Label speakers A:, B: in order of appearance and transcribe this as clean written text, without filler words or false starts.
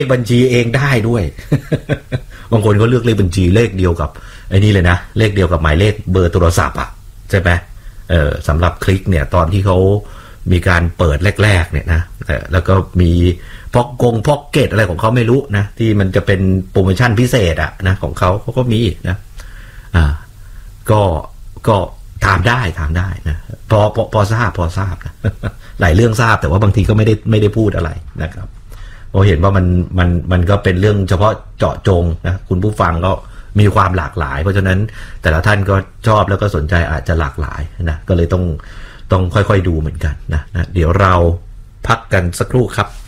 A: ขบัญชีเองได้ด้วย บางคนก็เลือกเลขบัญชีเลขเดียวกับไอ้นี่เลยนะเลขเดียวกับหมายเลขเบอร์โทรศัพท์อ่ะใช่ไหมสำหรับคลิกเนี่ยตอนที่เขามีการเปิดแรกๆเนี่ยนะแล้วก็มีพ็อกเก็ตอะไรของเขาไม่รู้นะที่มันจะเป็นโปรโมชั่นพิเศษอ่ะนะของเขาก็มีนะก็ถามได้นะพอทราบนะหลายเรื่องทราบแต่ว่าบางทีก็ไม่ได้พูดอะไรนะครับเพราะเห็นว่ามันก็เป็นเรื่องเฉพาะเจาะจงนะคุณผู้ฟังก็มีความหลากหลายเพราะฉะนั้นแต่ละท่านก็ชอบแล้วก็สนใจอาจจะหลากหลายนะก็เลยต้องค่อยๆดูเหมือนกันนะเดี๋ยวเราพักกันสักครู่ครับ